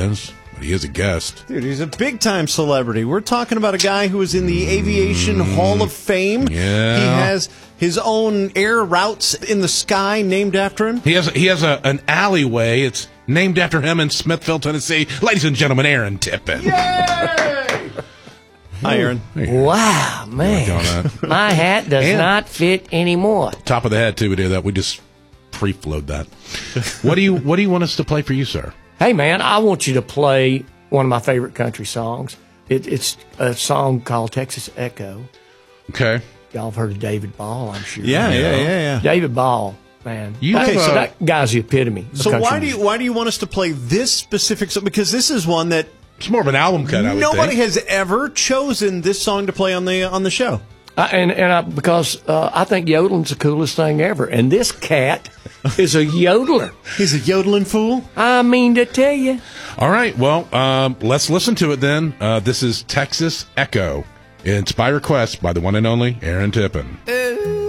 is. But he is a guest. Dude, he's a big-time celebrity. We're talking about a guy who is in the Aviation Hall of Fame. Yeah. He has his own air routes in the sky named after him. He has an alleyway. It's named after him in Smithville, Tennessee. Ladies and gentlemen, Aaron Tippin. Yay! Hi, Aaron. Wow, man. My hat does not fit anymore. Top of the head, too. We did that. We just pre-flowed that. What do you want us to play for you, sir? Hey, man, I want you to play one of my favorite country songs. It's a song called Texas Echo. Okay. Y'all have heard of David Ball, I'm sure. Yeah. David Ball, man. So that guy's the epitome. So why do you want us to play this specific song? Because this is one that it's more of an album cut. Nobody has ever chosen this song to play on the show. Because I think yodeling's the coolest thing ever, and this cat is a yodeler. He's a yodeling fool. I mean to tell you. All right, well, let's listen to it then. This is Texas Echo. It's by request by the one and only Aaron Tippin.